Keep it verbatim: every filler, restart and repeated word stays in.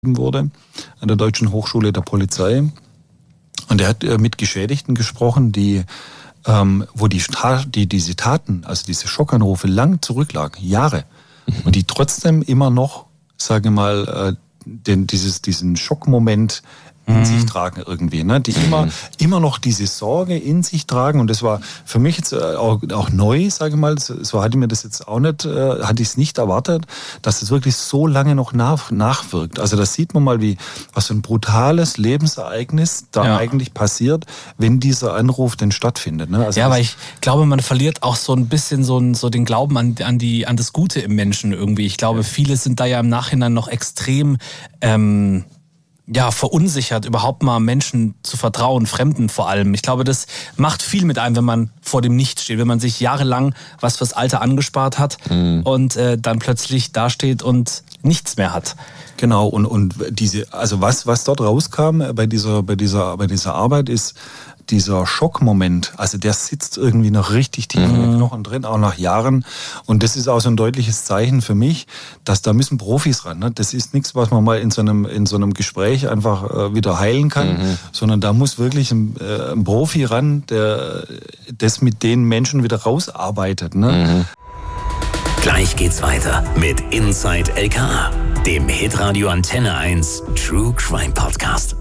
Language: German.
wurde an der Deutschen Hochschule der Polizei. Und er hat mit Geschädigten gesprochen, die, ähm, wo die, die diese Taten, also diese Schockanrufe lang zurücklagen, Jahre, und die trotzdem immer noch, sage mal, äh, den, dieses, diesen Schockmoment in mhm. sich tragen irgendwie, ne? Die immer, mhm. immer noch diese Sorge in sich tragen. Und das war für mich jetzt auch, auch neu, sage ich mal. So, so hatte ich mir das jetzt auch nicht, äh, hatte ich es nicht erwartet, dass es wirklich so lange noch nach, nachwirkt. Also das sieht man mal, wie was für ein brutales Lebensereignis da ja. eigentlich passiert, wenn dieser Anruf denn stattfindet. Ne? Also ja, aber ich glaube, man verliert auch so ein bisschen so, ein, so den Glauben an, an, die, an das Gute im Menschen irgendwie. Ich glaube, ja. viele sind da ja im Nachhinein noch extrem ähm, ja, verunsichert, überhaupt mal Menschen zu vertrauen, Fremden vor allem. Ich glaube, das macht viel mit einem, wenn man vor dem Nichts steht, wenn man sich jahrelang was fürs Alter angespart hat mhm. und äh, dann plötzlich dasteht und nichts mehr hat. Genau, und, und diese, also was, was dort rauskam bei dieser, bei dieser, bei dieser Arbeit ist, dieser Schockmoment, also der sitzt irgendwie noch richtig tief mhm. in den Knochen drin, auch nach Jahren. Und das ist auch so ein deutliches Zeichen für mich, dass da müssen Profis ran. Ne? Das ist nichts, was man mal in so einem, in so einem Gespräch einfach äh, wieder heilen kann, mhm. sondern da muss wirklich ein, äh, ein Profi ran, der das mit den Menschen wieder rausarbeitet. Ne? Mhm. Gleich geht's weiter mit Inside L K A, dem Hitradio Antenne eins True Crime Podcast.